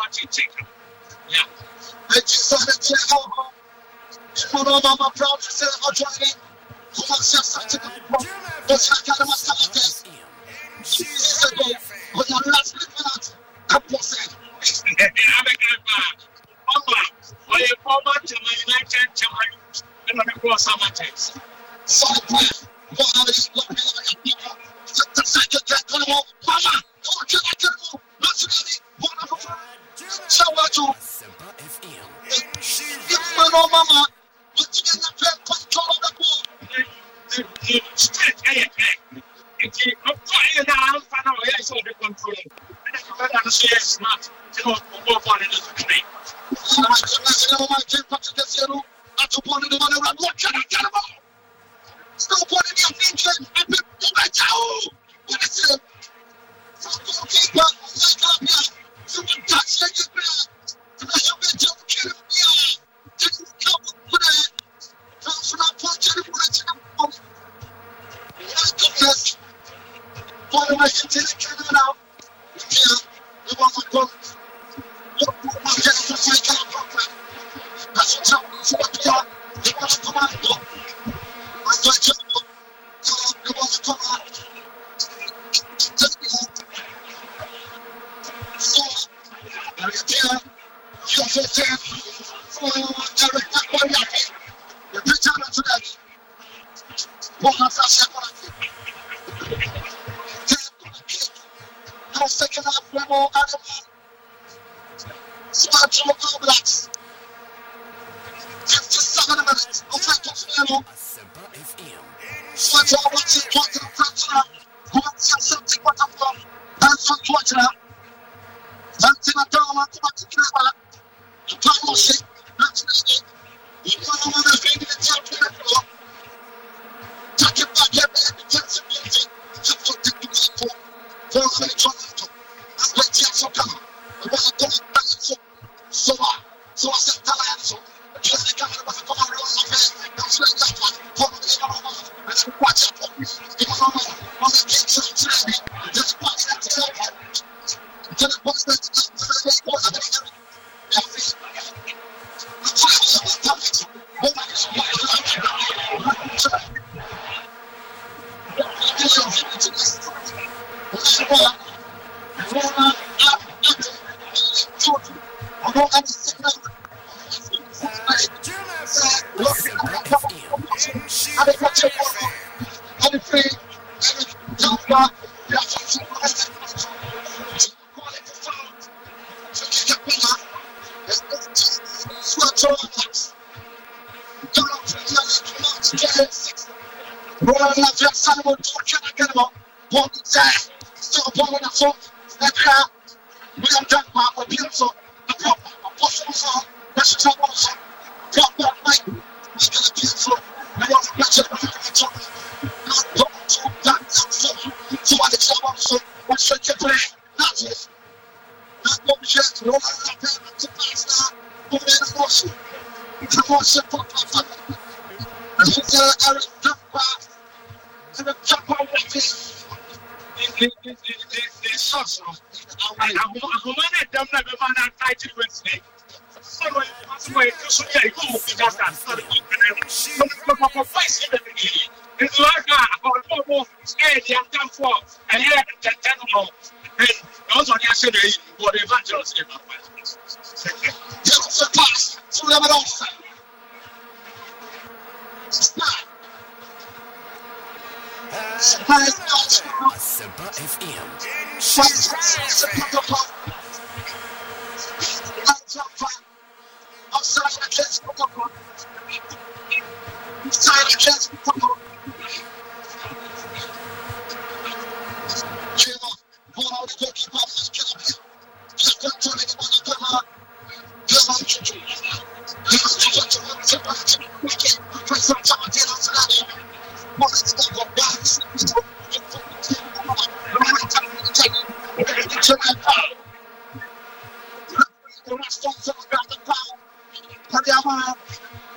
Yeah. I just saw that Mama proud to say I'm trying. Who wants to start to come? But I got my stuff. Jesus ago, but I'm not living out. I'm posted. I'm a good man. Mama, why you come back to my United Challenge? And I'm going to some attacks. So, what are you looking at? The second get on. Mama, don't you like it? Not really. One of them. So, what you? Mama. But you get the control of the ball. Straight ahead. If you are flying down, find out where I saw the control. And if you better understand smart, you know, more fun in the street. My team comes to the zero. I took one of the money around. What can I get about? Stop one in your feature. I'm a child. What is it? So, keep up. You will touch it. You will be joking. Just come for that. From our portrait, yes. What am I saying now? Yeah, we want to go. What my guest is like a program. That's what's happening for the PR. They want to come out. I got you. They want to come out. So, yeah, you're so sad. For Eric, the picture of today. What has that second? No second half, Remo Animal. Smart to All Blacks. 57 minutes. Official Switch over to the French. Who wants to something what I'm from? That's from Twitter. That's in a dollar to what you care. To promote it. That's you know what I'm feeling in top of the floor. Take it back every defensive music. Just for the people. For the Toronto. I'm going to so come. I want to go back so I said, Talento. Just the camera was a come around my face. That's like that one. For the let's watch it. You know, on the kicks of training. Just watch that together. Just watch that together. What